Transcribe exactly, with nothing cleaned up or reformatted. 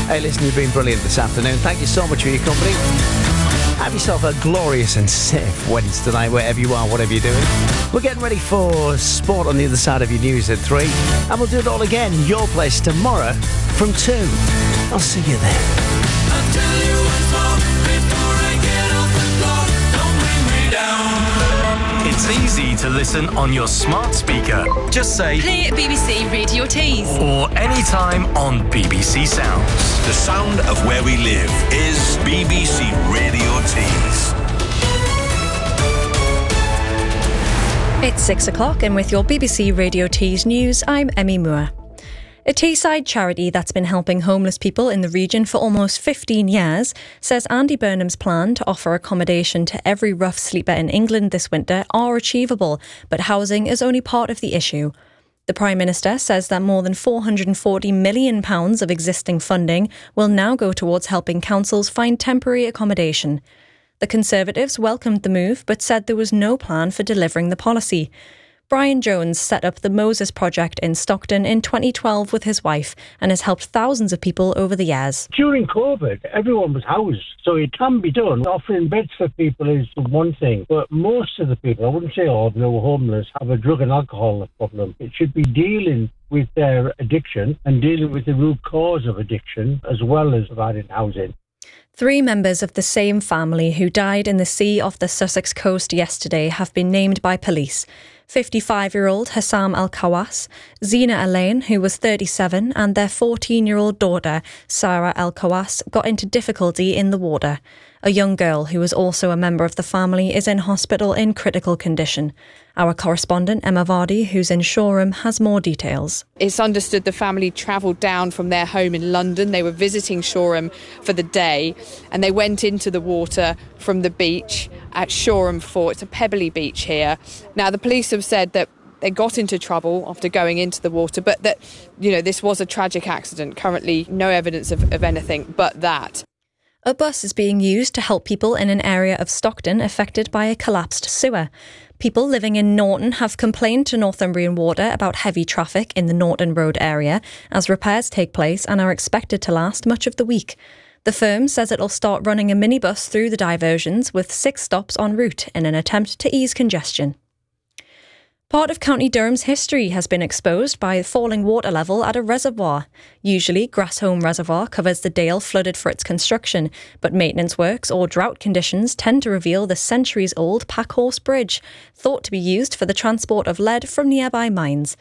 Hey, listen, you've been brilliant this afternoon. Thank you so much for your company. Have yourself a glorious and safe Wednesday night, wherever you are, whatever you're doing. We're getting ready for sport on the other side of your news at three. And we'll do it all again, your place, tomorrow from two. I'll see you there. I'll tell you once more before I get off the floor. Don't bring me down. It's easy to listen on your smart speaker. Just say play B B C Radio Tees. Or anytime on B B C Sounds. The sound of where we live is B B C Radio Tees. It's six o'clock, and with your B B C Radio Tees news, I'm Emmy Moore. A Teesside charity that's been helping homeless people in the region for almost fifteen years says Andy Burnham's plan to offer accommodation to every rough sleeper in England this winter are achievable, but housing is only part of the issue. The Prime Minister says that more than four hundred forty million pounds of existing funding will now go towards helping councils find temporary accommodation. The Conservatives welcomed the move but said there was no plan for delivering the policy. Brian Jones set up the Moses Project in Stockton in twenty twelve with his wife and has helped thousands of people over the years. During COVID, everyone was housed, so it can be done. Offering beds for people is one thing, but most of the people, I wouldn't say all, no homeless, have a drug and alcohol problem. It should be dealing with their addiction and dealing with the root cause of addiction as well as providing housing. Three members of the same family who died in the sea off the Sussex coast yesterday have been named by police. fifty-five-year-old Hassam Al-Khawas, Zina Alain, who was thirty-seven, and their fourteen-year-old daughter, Sarah Al-Khawas, got into difficulty in the water. A young girl who was also a member of the family is in hospital in critical condition. Our correspondent, Emma Vardy, who's in Shoreham, has more details. It's understood the family travelled down from their home in London. They were visiting Shoreham for the day, and they went into the water from the beach at Shoreham Fort. It's a pebbly beach here. Now, the police have said that they got into trouble after going into the water, but that, you know, this was a tragic accident. Currently, no evidence of, of anything but that. A bus is being used to help people in an area of Stockton affected by a collapsed sewer. People living in Norton have complained to Northumbrian Water about heavy traffic in the Norton Road area as repairs take place and are expected to last much of the week. The firm says it'll start running a minibus through the diversions with six stops en route in an attempt to ease congestion. Part of County Durham's history has been exposed by falling water level at a reservoir. Usually, Grasholme Reservoir covers the dale flooded for its construction, but maintenance works or drought conditions tend to reveal the centuries-old Packhorse Bridge, thought to be used for the transport of lead from nearby mines.